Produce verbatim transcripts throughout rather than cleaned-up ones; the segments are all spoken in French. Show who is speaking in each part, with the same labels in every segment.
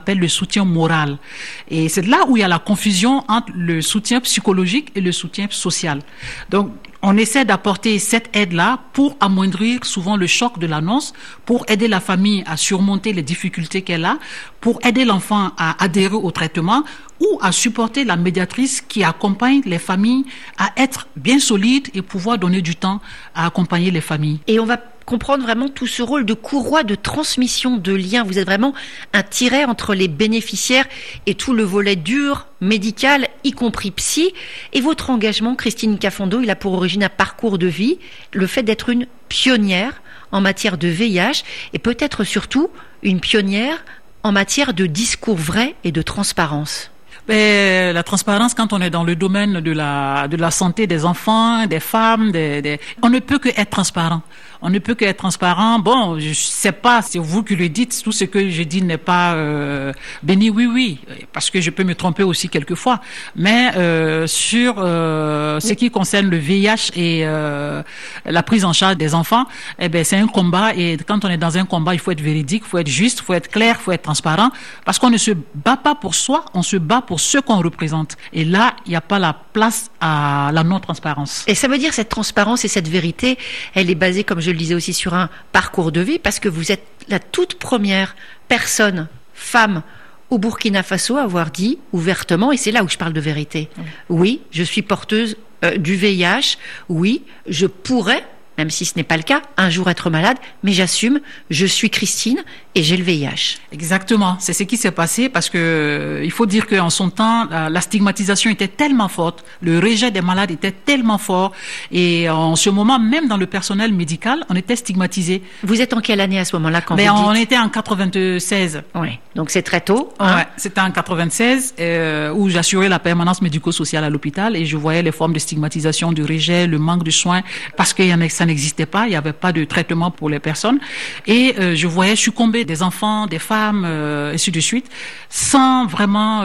Speaker 1: appelle le soutien moral. Et c'est là où il y a la confusion entre le soutien psychologique et le soutien social. Donc, on essaie d'apporter cette aide-là pour amoindrir souvent le choc de l'annonce, pour aider la famille à surmonter les difficultés qu'elle a, pour aider l'enfant à adhérer au traitement ou à supporter la médiatrice qui accompagne les familles à être bien solides et pouvoir donner du temps à accompagner les familles.
Speaker 2: Et on va comprendre vraiment tout ce rôle de courroie de transmission de liens. Vous êtes vraiment un tiret entre les bénéficiaires et tout le volet dur, médical, y compris psy. Et votre engagement, Christine Cafondo, il a pour origine un parcours de vie, le fait d'être une pionnière en matière de V I H et peut-être surtout une pionnière en matière de discours vrai et de transparence.
Speaker 1: Mais la transparence, quand on est dans le domaine de la de la santé des enfants, des femmes, des, des... on ne peut que être transparent. On ne peut que être transparent. Bon, je sais pas, c'est vous qui le dites, tout ce que je dis n'est pas euh, béni, oui, oui, parce que je peux me tromper aussi quelquefois. Mais euh, sur euh, ce qui concerne le V I H et euh, la prise en charge des enfants, eh ben c'est un combat. Et quand on est dans un combat, il faut être véridique, il faut être juste, il faut être clair, il faut être transparent, parce qu'on ne se bat pas pour soi, on se bat pour ceux qu'on représente. Et là, il n'y a pas la place à la non-transparence.
Speaker 2: Et ça veut dire cette transparence et cette vérité, elle est basée, comme je le disais aussi, sur un parcours de vie, parce que vous êtes la toute première personne, femme, au Burkina Faso à avoir dit ouvertement, et c'est là où je parle de vérité, oui, oui je suis porteuse euh, du V I H, oui, je pourrais, même si ce n'est pas le cas, un jour être malade, mais j'assume, je suis Christine et j'ai le V I H.
Speaker 1: Exactement, c'est ce qui s'est passé parce que euh, il faut dire qu'en son temps, la, la stigmatisation était tellement forte, le rejet des malades était tellement fort et en ce moment, même dans le personnel médical, on était stigmatisé.
Speaker 2: Vous êtes en quelle année à ce moment-là quand
Speaker 1: mais
Speaker 2: vous dites...
Speaker 1: On était en quatre-vingt-seize.
Speaker 2: Oui, donc c'est très tôt. Hein?
Speaker 1: Ouais, c'était en quatre-vingt-seize euh, où j'assurais la permanence médico-sociale à l'hôpital et je voyais les formes de stigmatisation, du rejet, le manque de soins parce qu'il y en a, ça n'existait pas, il n'y avait pas de traitement pour les personnes et euh, je voyais succomber des enfants, des femmes, euh, ainsi de suite, sans vraiment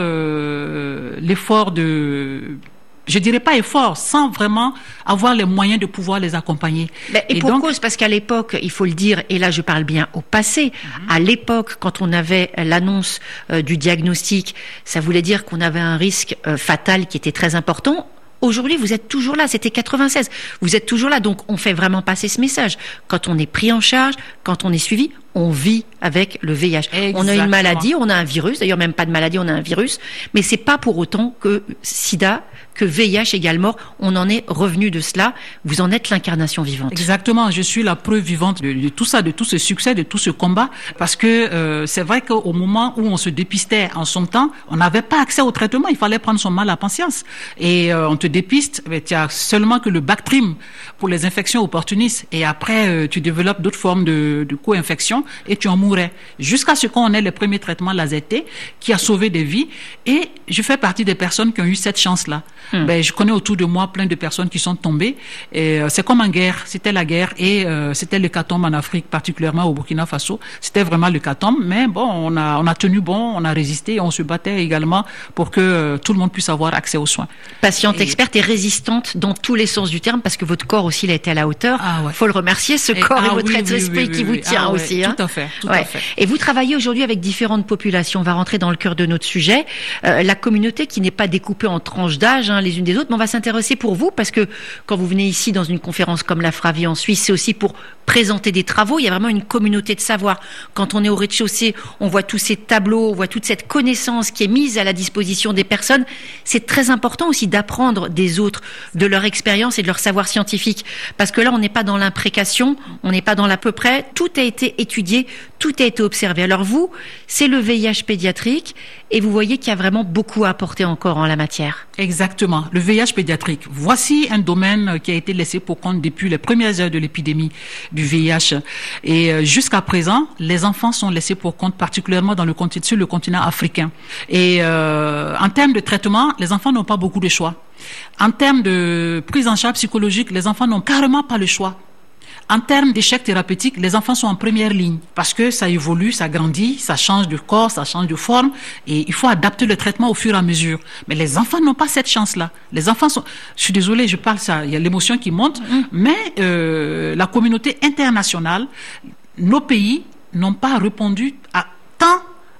Speaker 1: euh, l'effort de... Je dirais pas effort, sans vraiment avoir les moyens de pouvoir les accompagner.
Speaker 2: Mais et, et pour donc... cause, parce qu'à l'époque, il faut le dire, et là je parle bien au passé, mm-hmm. à l'époque, quand on avait l'annonce euh, du diagnostic, ça voulait dire qu'on avait un risque euh, fatal qui était très important. Aujourd'hui, vous êtes toujours là. C'était quatre-vingt-seize. Vous êtes toujours là. Donc, on fait vraiment passer ce message. Quand on est pris en charge, quand on est suivi, on vit avec le V I H. Exactement. On a une maladie, on a un virus. D'ailleurs, même pas de maladie, on a un virus. Mais c'est pas pour autant que SIDA, que V I H également, on en est revenu de cela. Vous en êtes l'incarnation vivante.
Speaker 1: Exactement. Je suis la preuve vivante de, de tout ça, de tout ce succès, de tout ce combat. Parce que euh, c'est vrai qu'au moment où on se dépistait en son temps, on n'avait pas accès au traitement. Il fallait prendre son mal à patience. Et euh, on te dépiste, mais tu as seulement que le Bactrim pour les infections opportunistes. Et après, euh, tu développes d'autres formes de, de co-infection et tu en mourrais. Jusqu'à ce qu'on ait les premiers traitements laser T qui a sauvé des vies. Et je fais partie des personnes qui ont eu cette chance-là. Hum. Ben, je connais autour de moi plein de personnes qui sont tombées. Et euh, c'est comme en guerre. C'était la guerre et euh, c'était l'hécatombe en Afrique, particulièrement au Burkina Faso. C'était vraiment l'hécatombe. Mais bon, on a, on a tenu bon, on a résisté et on se battait également pour que euh, tout le monde puisse avoir accès aux soins.
Speaker 2: Patiente et... experte et résistante dans tous les sens du terme parce que votre corps aussi il a été à la hauteur.
Speaker 1: Ah ouais.
Speaker 2: Faut le remercier, ce
Speaker 1: et,
Speaker 2: corps
Speaker 1: ah,
Speaker 2: et votre
Speaker 1: oui,
Speaker 2: être d'esprit
Speaker 1: oui, oui,
Speaker 2: qui
Speaker 1: oui,
Speaker 2: vous tient
Speaker 1: ah,
Speaker 2: aussi.
Speaker 1: Ouais,
Speaker 2: hein.
Speaker 1: Tout à fait, tout
Speaker 2: ouais.
Speaker 1: à fait.
Speaker 2: Et vous travaillez aujourd'hui avec différentes populations. On va rentrer dans le cœur de notre sujet. Euh, la communauté qui n'est pas découpée en tranches d'âge hein, les unes des autres, mais on va s'intéresser pour vous parce que quand vous venez ici dans une conférence comme la Fravie en Suisse, c'est aussi pour présenter des travaux. Il y a vraiment une communauté de savoir. Quand on est au rez-de-chaussée, on voit tous ces tableaux, on voit toute cette connaissance qui est mise à la disposition des personnes. C'est très important aussi d'apprendre des autres, de leur expérience et de leur savoir scientifique. Parce que là, on n'est pas dans l'imprécation, on n'est pas dans l'à peu près. Tout a été étudié, tout a été observé. Alors vous, c'est le V I H pédiatrique et vous voyez qu'il y a vraiment beaucoup à apporter encore en la matière.
Speaker 1: Exactement. Le V I H pédiatrique. Voici un domaine qui a été laissé pour compte depuis les premières heures de l'épidémie du V I H. Et jusqu'à présent, les enfants sont laissés pour compte, particulièrement dans le continent, sur le continent africain. Et euh, en termes de traitement, les enfants n'ont pas beaucoup de choix. En termes de prise en charge psychologique, les enfants n'ont carrément pas le choix. En termes d'échec thérapeutique, les enfants sont en première ligne parce que ça évolue, ça grandit, ça change de corps, ça change de forme et il faut adapter le traitement au fur et à mesure. Mais les enfants n'ont pas cette chance-là. Les enfants sont... Je suis désolée, je parle ça, il y a l'émotion qui monte, mmh. mais euh, la communauté internationale, nos pays n'ont pas répondu à temps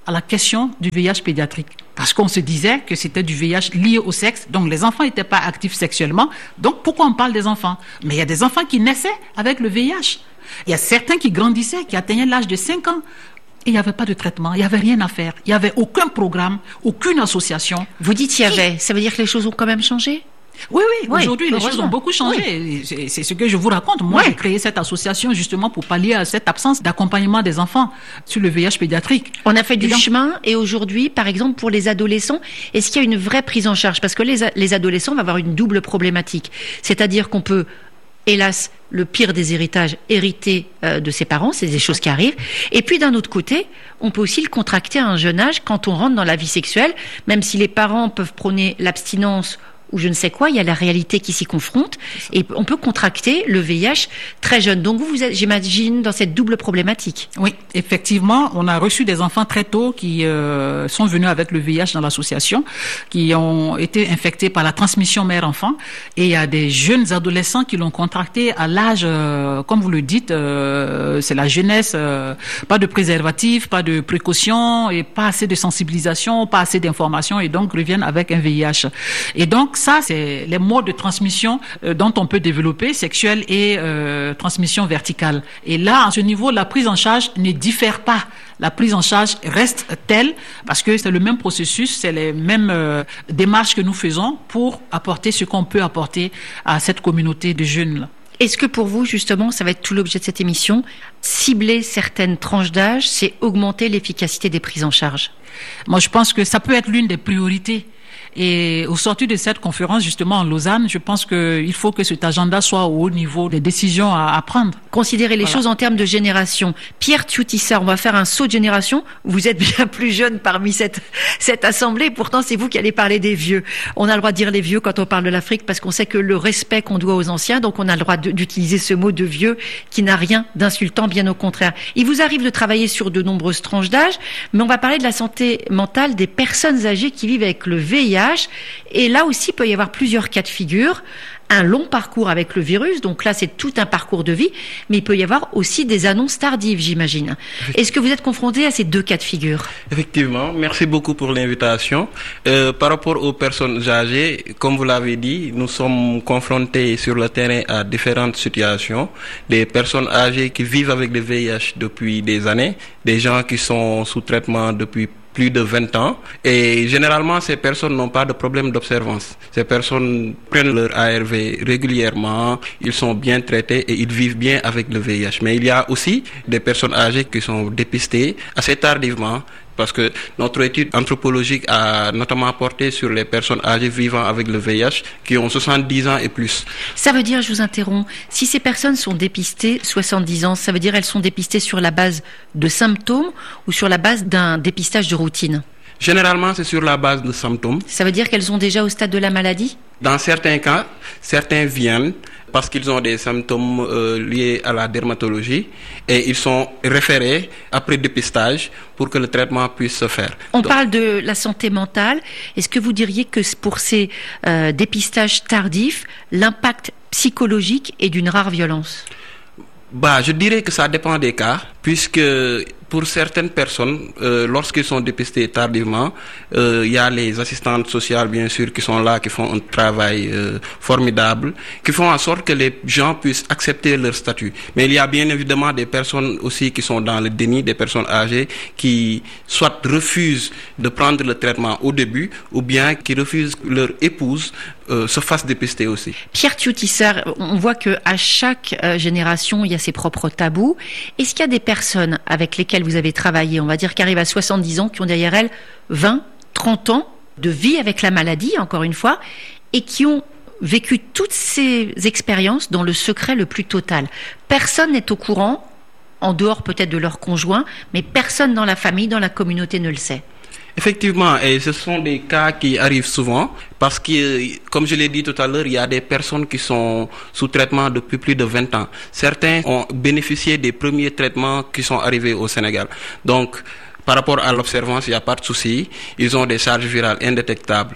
Speaker 1: à la question du V I H pédiatrique. Parce qu'on se disait que c'était du V I H lié au sexe, donc les enfants n'étaient pas actifs sexuellement, donc pourquoi on parle des enfants? Mais il y a des enfants qui naissaient avec le V I H. Il y a certains qui grandissaient, qui atteignaient l'âge de cinq ans. Et il n'y avait pas de traitement, il n'y avait rien à faire. Il n'y avait aucun programme, aucune association.
Speaker 2: Vous dites il y avait, ça veut dire que les choses ont quand même changé?
Speaker 1: Oui, oui, oui, aujourd'hui, les choses ont beaucoup changé.
Speaker 2: Oui.
Speaker 1: C'est, c'est ce que je vous raconte. Moi, oui. j'ai créé cette association justement pour pallier à cette absence d'accompagnement des enfants sur le V I H pédiatrique.
Speaker 2: On a fait du donc, chemin et aujourd'hui, par exemple, pour les adolescents, est-ce qu'il y a une vraie prise en charge? Parce que les, les adolescents vont avoir une double problématique. C'est-à-dire qu'on peut, hélas, le pire des héritages, hériter euh, de ses parents, c'est des choses qui arrivent. Et puis d'un autre côté, on peut aussi le contracter à un jeune âge quand on rentre dans la vie sexuelle, même si les parents peuvent prôner l'abstinence ou je ne sais quoi, il y a la réalité qui s'y confronte et on peut contracter le V I H très jeune. Donc vous, vous êtes, j'imagine, dans cette double problématique.
Speaker 1: Oui, effectivement, on a reçu des enfants très tôt qui euh, sont venus avec le V I H dans l'association, qui ont été infectés par la transmission mère-enfant et il y a des jeunes adolescents qui l'ont contracté à l'âge, euh, comme vous le dites, euh, c'est la jeunesse, euh, pas de préservatif, pas de précaution et pas assez de sensibilisation, pas assez d'informations et donc reviennent avec un V I H. Et donc ça, c'est les modes de transmission euh, dont on peut développer, sexuelle et euh, transmission verticale. Et là, à ce niveau, la prise en charge ne diffère pas. La prise en charge reste telle parce que c'est le même processus, c'est les mêmes euh, démarches que nous faisons pour apporter ce qu'on peut apporter à cette communauté de jeunes-là.
Speaker 2: Est-ce que pour vous, justement, ça va être tout l'objet de cette émission, cibler certaines tranches d'âge, c'est augmenter l'efficacité des prises en charge?
Speaker 1: Moi, je pense que ça peut être l'une des priorités. Et au sortir de cette conférence, justement, en Lausanne, je pense qu'il faut que cet agenda soit au haut niveau des décisions à, à prendre.
Speaker 2: Considérer les voilà. choses en termes de génération. Pierre Thioutissart, on va faire un saut de génération. Vous êtes bien plus jeune parmi cette, cette assemblée. Pourtant, c'est vous qui allez parler des vieux. On a le droit de dire les vieux quand on parle de l'Afrique parce qu'on sait que le respect qu'on doit aux anciens, donc on a le droit de, d'utiliser ce mot de vieux qui n'a rien d'insultant, bien au contraire. Il vous arrive de travailler sur de nombreuses tranches d'âge, mais on va parler de la santé mentale des personnes âgées qui vivent avec le V I H. Et là aussi, il peut y avoir plusieurs cas de figure. Un long parcours avec le virus, donc là, c'est tout un parcours de vie, mais il peut y avoir aussi des annonces tardives, j'imagine. Est-ce que vous êtes confronté à ces deux cas de figure?
Speaker 3: Effectivement, merci beaucoup pour l'invitation. Euh, par rapport aux personnes âgées, comme vous l'avez dit, nous sommes confrontés sur le terrain à différentes situations. Des personnes âgées qui vivent avec le V I H depuis des années, des gens qui sont sous traitement depuis plus de vingt ans et généralement ces personnes n'ont pas de problème d'observance. Ces personnes prennent leur A R V régulièrement, ils sont bien traités et ils vivent bien avec le V I H. Mais il y a aussi des personnes âgées qui sont dépistées assez tardivement parce que notre étude anthropologique a notamment porté sur les personnes âgées vivant avec le V I H qui ont soixante-dix ans et plus.
Speaker 2: Ça veut dire, je vous interromps, si ces personnes sont dépistées soixante-dix ans, ça veut dire elles sont dépistées sur la base de symptômes ou sur la base d'un dépistage de routine?
Speaker 3: Généralement, c'est sur la base de symptômes.
Speaker 2: Ça veut dire qu'elles sont déjà au stade de la maladie?
Speaker 3: Dans certains cas, certains viennent parce qu'ils ont des symptômes euh, liés à la dermatologie et ils sont référés après dépistage pour que le traitement puisse se faire.
Speaker 2: On Donc, parle de la santé mentale. Est-ce que vous diriez que pour ces euh, dépistages tardifs, l'impact psychologique est d'une rare violence?
Speaker 3: Bah, je dirais que ça dépend des cas, puisque pour certaines personnes, euh, lorsqu'ils sont dépistés tardivement, il euh, y a les assistantes sociales, bien sûr, qui sont là, qui font un travail euh, formidable, qui font en sorte que les gens puissent accepter leur statut. Mais il y a bien évidemment des personnes aussi qui sont dans le déni, des personnes âgées, qui soit refusent de prendre le traitement au début, ou bien qui refusent que leur épouse euh, se fasse dépister aussi.
Speaker 2: Pierre Thioutissart, on voit que à chaque euh, génération, il y a ses propres tabous. Est-ce qu'il y a des personnes avec lesquelles vous avez travaillé, on va dire, qui arrivent à soixante-dix ans, qui ont derrière elles vingt, trente ans de vie avec la maladie, encore une fois, et qui ont vécu toutes ces expériences dans le secret le plus total? Personne n'est au courant, en dehors peut-être de leur conjoint, mais personne dans la famille, dans la communauté ne le sait.
Speaker 3: Effectivement, et ce sont des cas qui arrivent souvent parce que, comme je l'ai dit tout à l'heure, il y a des personnes qui sont sous traitement depuis plus de vingt ans. Certains ont bénéficié des premiers traitements qui sont arrivés au Sénégal. Donc, par rapport à l'observance, il n'y a pas de souci. Ils ont des charges virales indétectables.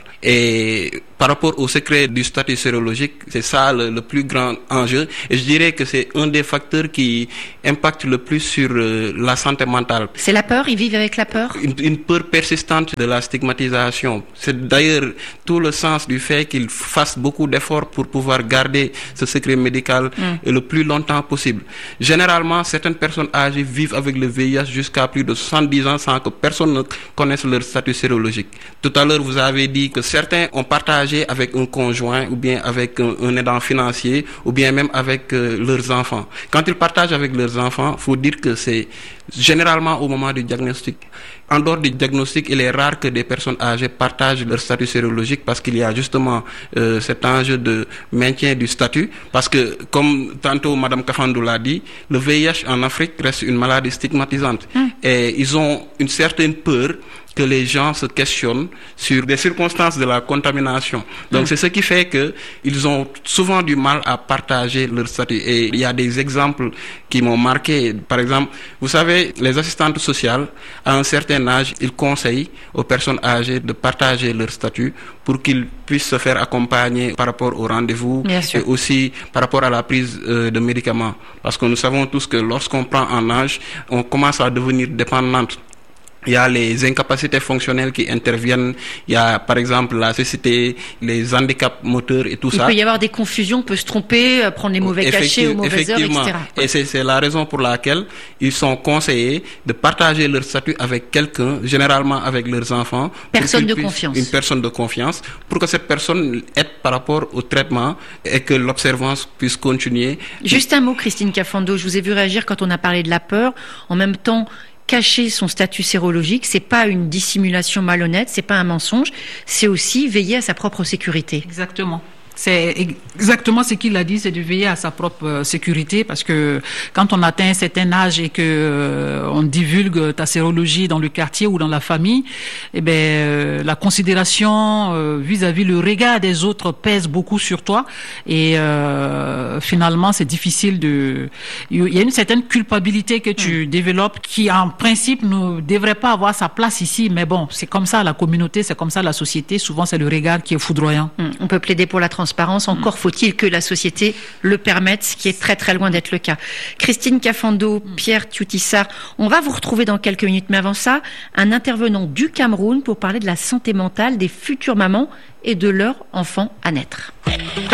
Speaker 3: Et par rapport au secret du statut sérologique, c'est ça le, le plus grand enjeu. Et je dirais que c'est un des facteurs qui impacte le plus sur euh, la santé mentale.
Speaker 2: C'est la peur, ils vivent avec la peur?
Speaker 3: Une, une peur persistante de la stigmatisation. C'est d'ailleurs tout le sens du fait qu'ils fassent beaucoup d'efforts pour pouvoir garder ce secret médical mm. le plus longtemps possible. Généralement, certaines personnes âgées vivent avec le V I H jusqu'à plus de soixante-dix ans sans que personne ne connaisse leur statut sérologique. Tout à l'heure, vous avez dit que certains ont partagé avec un conjoint ou bien avec un, un aidant financier ou bien même avec euh, leurs enfants. Quand ils partagent avec leurs enfants, il faut dire que c'est généralement au moment du diagnostic. En dehors du diagnostic, il est rare que des personnes âgées partagent leur statut sérologique parce qu'il y a justement euh, cet enjeu de maintien du statut. Parce que, comme tantôt Madame Kafandou l'a dit, le V I H en Afrique reste une maladie stigmatisante. Mmh. Et ils ont une certaine peur que les gens se questionnent sur des circonstances de la contamination. Donc mmh. c'est ce qui fait que ils ont souvent du mal à partager leur statut. Et il y a des exemples qui m'ont marqué. Par exemple, vous savez, les assistantes sociales, à un certain âge, ils conseillent aux personnes âgées de partager leur statut pour qu'ils puissent se faire accompagner par rapport au rendez-vous et aussi par rapport à la prise euh, de médicaments. Parce que nous savons tous que lorsqu'on prend en âge, on commence à devenir dépendante. Il y a les incapacités fonctionnelles qui interviennent. Il y a, par exemple, la cécité, les handicaps moteurs et tout
Speaker 2: Il
Speaker 3: ça.
Speaker 2: Il peut y avoir des confusions, on peut se tromper, prendre les mauvais cachets aux mauvaises heures, et cetera.
Speaker 3: Et c'est, c'est la raison pour laquelle ils sont conseillés de partager leur statut avec quelqu'un, généralement avec leurs enfants.
Speaker 2: Personne de confiance.
Speaker 3: Une personne de confiance, pour que cette personne aide par rapport au traitement et que l'observance puisse continuer.
Speaker 2: Juste un mot, Christine Kafando. Je vous ai vu réagir quand on a parlé de la peur. En même temps, cacher son statut sérologique, c'est pas une dissimulation malhonnête, c'est pas un mensonge, c'est aussi veiller à sa propre sécurité.
Speaker 1: Exactement. C'est exactement ce qu'il a dit, c'est de veiller à sa propre sécurité, parce que quand on atteint un certain âge et que euh, on divulgue ta sérologie dans le quartier ou dans la famille, eh ben euh, la considération euh, vis-à-vis le regard des autres pèse beaucoup sur toi et euh, finalement c'est difficile de. Il y a une certaine culpabilité que tu mmh. développes qui en principe ne devrait pas avoir sa place ici, mais bon, c'est comme ça la communauté, c'est comme ça la société. Souvent c'est le regard qui est foudroyant.
Speaker 2: Mmh. On peut plaider pour la transparence. Encore mmh. faut-il que la société le permette, ce qui est très très loin d'être le cas. Christine Kafando, mmh. Pierre Tioutissart, on va vous retrouver dans quelques minutes, mais avant ça, un intervenant du Cameroun pour parler de la santé mentale des futures mamans et de leurs enfants à naître.
Speaker 4: R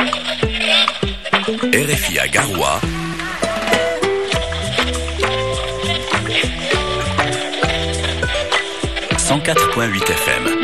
Speaker 4: F I à Garoua. cent quatre virgule huit F M.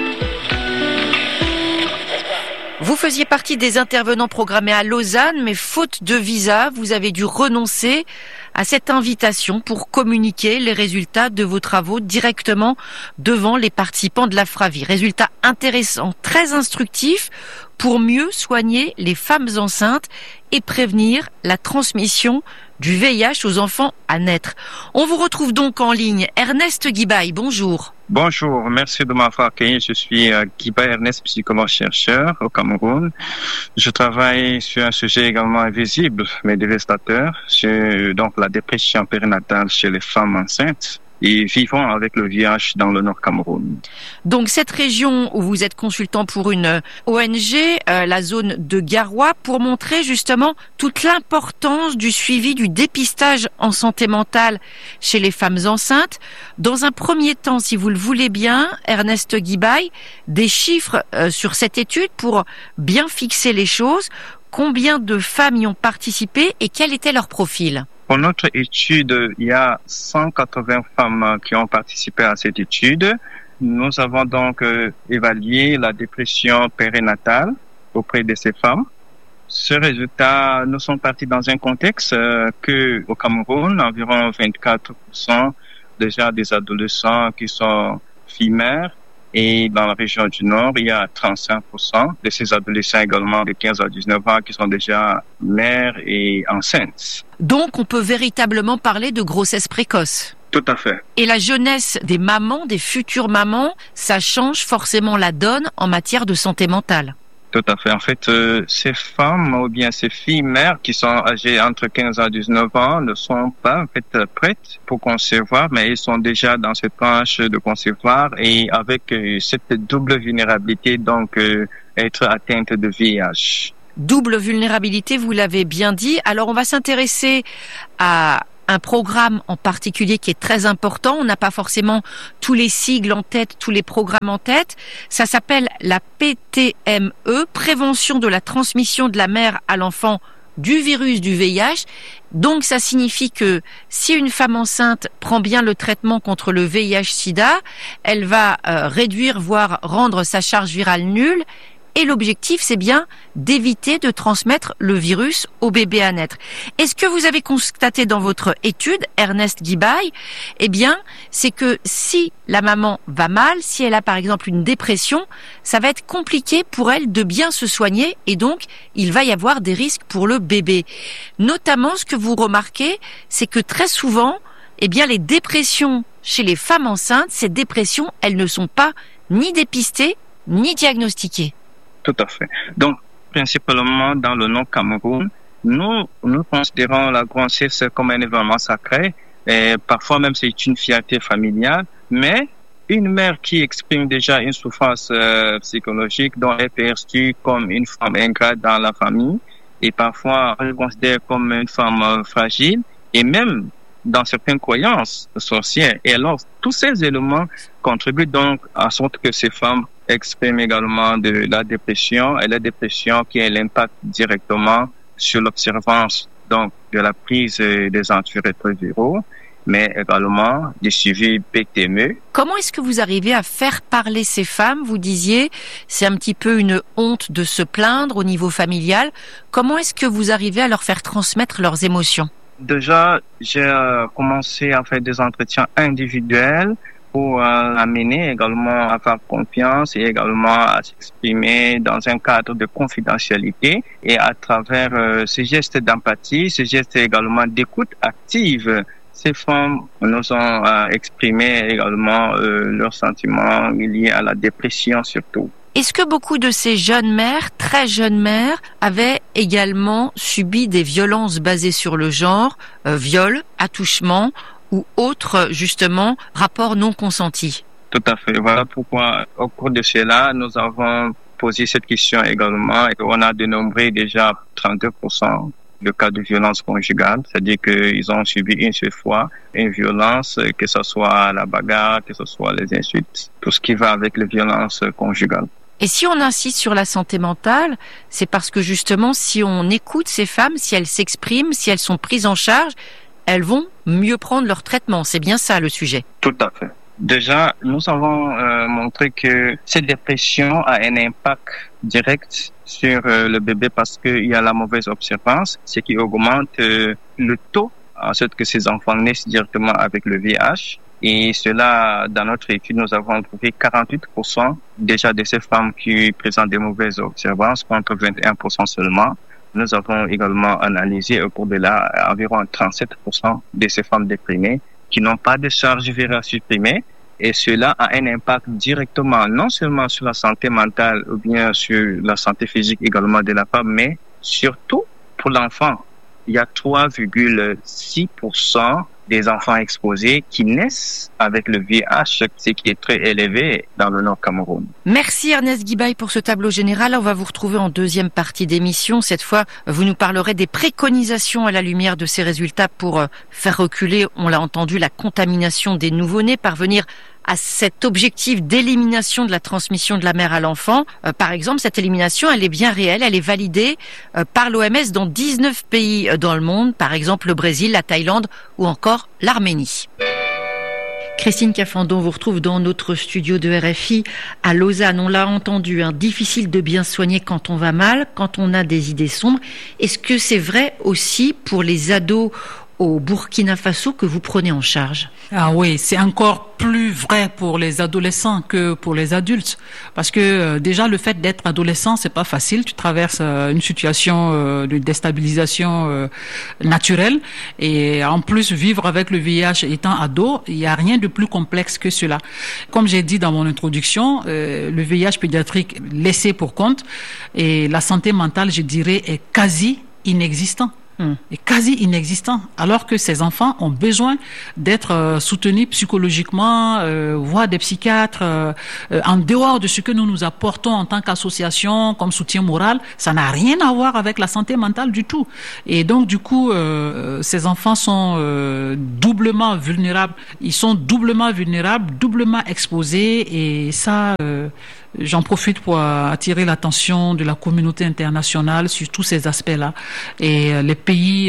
Speaker 2: Vous faisiez partie des intervenants programmés à Lausanne, mais faute de visa, vous avez dû renoncer à cette invitation pour communiquer les résultats de vos travaux directement devant les participants de la Fravie. Résultats intéressants, très instructifs pour mieux soigner les femmes enceintes et prévenir la transmission du V I H aux enfants à naître. On vous retrouve donc en ligne. Ernest Guibaï, bonjour.
Speaker 5: Bonjour, merci de m'avoir accueilli. Je suis euh, Guibaï Ernest, psychologue-chercheur au Cameroun. Je travaille sur un sujet également invisible, mais dévastateur, sur donc la dépression périnatale chez les femmes enceintes et vivant avec le V I H dans le Nord Cameroun.
Speaker 2: Donc cette région où vous êtes consultant pour une O N G, euh, la zone de Garoua, pour montrer justement toute l'importance du suivi du dépistage en santé mentale chez les femmes enceintes. Dans un premier temps, si vous le voulez bien, Ernest Guibaï, des chiffres euh, sur cette étude pour bien fixer les choses. Combien de femmes y ont participé et quel était leur profil ?
Speaker 5: Pour notre étude, il y a cent quatre-vingts femmes qui ont participé à cette étude. Nous avons donc euh, évalué la dépression périnatale auprès de ces femmes. Ce résultat, nous sommes partis dans un contexte euh, que au Cameroun, environ vingt-quatre pour cent déjà des adolescents qui sont filles mères. Et dans la région du Nord, il y a trente-cinq pour cent de ces adolescents également de quinze à dix-neuf ans qui sont déjà mères et enceintes.
Speaker 2: Donc, on peut véritablement parler de grossesse précoce.
Speaker 5: Tout à fait.
Speaker 2: Et la jeunesse des mamans, des futures mamans, ça change forcément la donne en matière de santé mentale.
Speaker 5: Tout à fait. En fait, euh, ces femmes ou bien ces filles mères qui sont âgées entre quinze à dix-neuf ans ne sont pas en fait prêtes pour concevoir, mais elles sont déjà dans cette tranche de concevoir et avec euh, cette double vulnérabilité, donc euh, être atteinte de V I H.
Speaker 2: Double vulnérabilité, vous l'avez bien dit. Alors, on va s'intéresser à un programme en particulier qui est très important. On n'a pas forcément tous les sigles en tête, tous les programmes en tête. Ça s'appelle la P T M E, prévention de la transmission de la mère à l'enfant du virus du V I H. Donc, ça signifie que si une femme enceinte prend bien le traitement contre le V I H-Sida, elle va euh, réduire, voire rendre sa charge virale nulle. Et l'objectif, c'est bien d'éviter de transmettre le virus au bébé à naître. Et ce que vous avez constaté dans votre étude, Ernest Guibaille, eh bien, c'est que si la maman va mal, si elle a par exemple une dépression, ça va être compliqué pour elle de bien se soigner et donc il va y avoir des risques pour le bébé. Notamment, ce que vous remarquez, c'est que très souvent, eh bien, les dépressions chez les femmes enceintes, ces dépressions, elles ne sont pas ni dépistées, ni diagnostiquées.
Speaker 5: Tout à fait. Donc, principalement dans le Nord Cameroun, nous, nous considérons la grossesse comme un événement sacré. Et parfois même, c'est une fierté familiale. Mais une mère qui exprime déjà une souffrance euh, psychologique, dont elle est perçue comme une femme ingrate dans la famille, et parfois elle est considérée comme une femme euh, fragile, et même dans certaines croyances sorcières. Et alors, tous ces éléments contribuent donc à sorte que ces femmes expriment également de la dépression, et la dépression qui a l'impact directement sur l'observance donc de la prise des antirétroviraux, mais également du suivi P T M E.
Speaker 2: Comment est-ce que vous arrivez à faire parler ces femmes? Vous disiez, c'est un petit peu une honte de se plaindre au niveau familial. Comment est-ce que vous arrivez à leur faire transmettre leurs émotions?
Speaker 5: Déjà, j'ai commencé à faire des entretiens individuels pour euh, amener également à faire confiance et également à s'exprimer dans un cadre de confidentialité et à travers euh, ces gestes d'empathie, ces gestes également d'écoute active. Ces femmes nous ont euh, exprimé également euh, leurs sentiments liés à la dépression surtout.
Speaker 2: Est-ce que beaucoup de ces jeunes mères, très jeunes mères, avaient également subi des violences basées sur le genre, euh, viol, attouchement ou autres, justement, rapports non consentis?
Speaker 5: Tout à fait. Voilà pourquoi, au cours de cela, nous avons posé cette question également et on a dénombré déjà trente-deux pour cent de cas de violence conjugale, c'est-à-dire qu'ils ont subi une seule fois une violence, que ce soit la bagarre, que ce soit les insultes, tout ce qui va avec les violences conjugales.
Speaker 2: Et si on insiste sur la santé mentale, c'est parce que justement, si on écoute ces femmes, si elles s'expriment, si elles sont prises en charge, elles vont mieux prendre leur traitement. C'est bien ça le sujet.
Speaker 5: Tout à fait. Déjà, nous avons euh, montré que cette dépression a un impact direct sur euh, le bébé parce qu'il y a la mauvaise observance, ce qui augmente euh, le taux en sorte que ces enfants naissent directement avec le V I H. Et cela, dans notre étude, nous avons trouvé quarante-huit pour cent déjà de ces femmes qui présentent des mauvaises observances contre vingt et un pour cent seulement. Nous avons également analysé au cours de là environ trente-sept pour cent de ces femmes déprimées qui n'ont pas de charge virale supprimée. Et cela a un impact directement, non seulement sur la santé mentale ou bien sur la santé physique également de la femme, mais surtout pour l'enfant. Il y a trois virgule six pour cent des enfants exposés qui naissent avec le V I H, ce qui est très élevé dans le Nord Cameroun.
Speaker 2: Merci Ernest Guibaille pour ce tableau général. On va vous retrouver en deuxième partie d'émission. Cette fois, vous nous parlerez des préconisations à la lumière de ces résultats pour faire reculer, on l'a entendu, la contamination des nouveau-nés, parvenir à cet objectif d'élimination de la transmission de la mère à l'enfant. Euh, par exemple, cette élimination, elle est bien réelle, elle est validée euh, par l'O M S dans dix-neuf pays dans le monde, par exemple le Brésil, la Thaïlande ou encore l'Arménie. Christine Cafandon vous retrouve dans notre studio de R F I à Lausanne. On l'a entendu, hein, difficile de bien soigner quand on va mal, quand on a des idées sombres. Est-ce que c'est vrai aussi pour les ados au Burkina Faso que vous prenez en charge.
Speaker 1: Ah oui, c'est encore plus vrai pour les adolescents que pour les adultes, parce que euh, déjà le fait d'être adolescent, c'est pas facile. Tu traverses euh, une situation euh, de déstabilisation euh, naturelle, et en plus vivre avec le V I H étant ado, il y a rien de plus complexe que cela. Comme j'ai dit dans mon introduction, euh, le V I H pédiatrique laissé pour compte, et la santé mentale, je dirais, est quasi inexistant. Hum. est quasi inexistant, alors que ces enfants ont besoin d'être euh, soutenus psychologiquement, euh, voire des psychiatres, euh, euh, en dehors de ce que nous nous apportons en tant qu'association, comme soutien moral. Ça n'a rien à voir avec la santé mentale du tout. Et donc, du coup, euh, ces enfants sont euh, doublement vulnérables. Ils sont doublement vulnérables, doublement exposés, et ça... Euh, J'en profite pour attirer l'attention de la communauté internationale sur tous ces aspects-là. Et les pays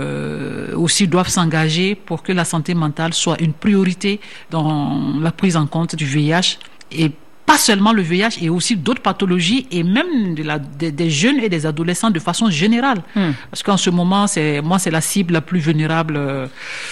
Speaker 1: euh, aussi doivent s'engager pour que la santé mentale soit une priorité dans la prise en compte du V I H. Et pas seulement le V I H, et aussi d'autres pathologies, et même de la, des, des jeunes et des adolescents de façon générale. Hmm. Parce qu'en ce moment, c'est, moi, c'est la cible la plus vulnérable, euh,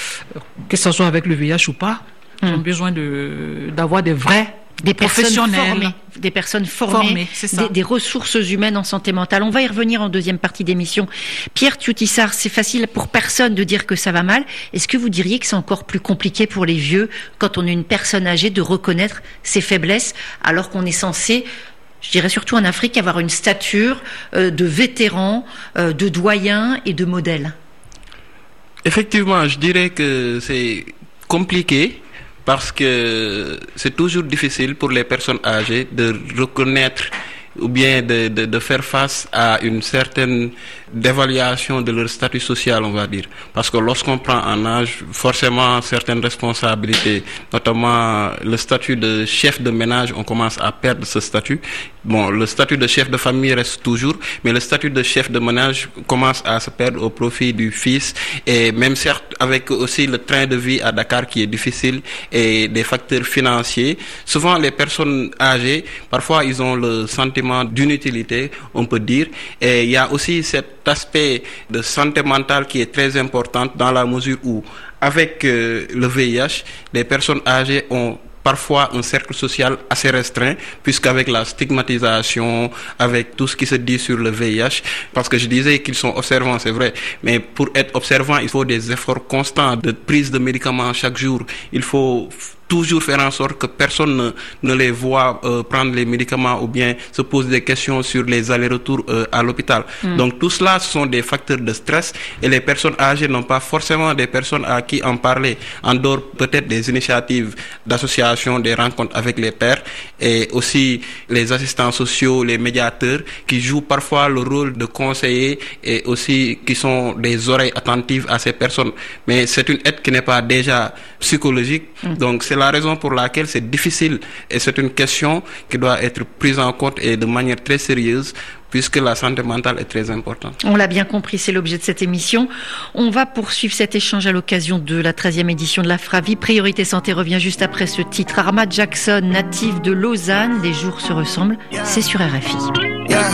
Speaker 1: que ce soit avec le V I H ou pas. Hmm. Ils ont besoin de, d'avoir des vrais
Speaker 2: Des personnes formées, des personnes formées,
Speaker 1: formées c'est ça.
Speaker 2: Des, des ressources humaines en santé mentale. On va y revenir en deuxième partie d'émission. Pierre Thioutissard, c'est facile pour personne de dire que ça va mal. Est-ce que vous diriez que c'est encore plus compliqué pour les vieux, quand on est une personne âgée, de reconnaître ses faiblesses, alors qu'on est censé, je dirais surtout en Afrique, avoir une stature euh, de vétéran, euh, de doyen et de modèle?
Speaker 3: Effectivement, je dirais que c'est compliqué, parce que c'est toujours difficile pour les personnes âgées de reconnaître ou bien de, de, de faire face à une certaine dévaluation de leur statut social, on va dire. Parce que lorsqu'on prend en âge, forcément, certaines responsabilités, notamment le statut de chef de ménage, on commence à perdre ce statut. Bon, le statut de chef de famille reste toujours, mais le statut de chef de ménage commence à se perdre au profit du fils. Et même certes, avec aussi le train de vie à Dakar qui est difficile et des facteurs financiers, souvent les personnes âgées, parfois ils ont le sentiment d'inutilité, on peut dire. Et il y a aussi cet aspect de santé mentale qui est très important, dans la mesure où, avec euh, le V I H, les personnes âgées ont parfois un cercle social assez restreint, puisqu'avec la stigmatisation, avec tout ce qui se dit sur le V I H, parce que je disais qu'ils sont observants, c'est vrai, mais pour être observant, il faut des efforts constants de prise de médicaments chaque jour. Il faut toujours faire en sorte que personne ne, ne les voit euh, prendre les médicaments ou bien se pose des questions sur les allers-retours euh, à l'hôpital. Mm. Donc tout cela, ce sont des facteurs de stress, et les personnes âgées n'ont pas forcément des personnes à qui en parler, en dehors peut-être des initiatives d'association, des rencontres avec les pairs, et aussi les assistants sociaux, les médiateurs, qui jouent parfois le rôle de conseillers et aussi qui sont des oreilles attentives à ces personnes. Mais c'est une aide qui n'est pas déjà psychologique, mm. donc c'est la raison pour laquelle c'est difficile, et c'est une question qui doit être prise en compte et de manière très sérieuse, puisque la santé mentale est très importante.
Speaker 2: On l'a bien compris, c'est l'objet de cette émission. On va poursuivre cet échange à l'occasion de la treizième édition de la Fravie. Priorité Santé revient juste après ce titre. Arma Jackson, natif de Lausanne, les jours se ressemblent, c'est sur R F I.